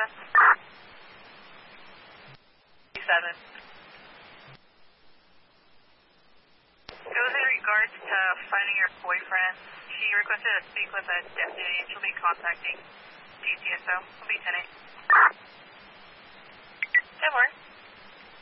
7. It was in regards to finding your boyfriend. She requested to speak with a deputy. She'll be contacting GTSO. Will be 10-8. 10-4.